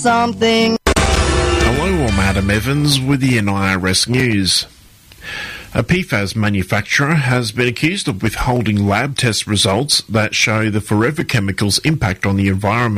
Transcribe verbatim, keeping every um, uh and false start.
something. Hello, I'm Adam Evans with the N I R S News. A P FAS manufacturer has been accused of withholding lab test results that show the forever chemicals' impact on the environment.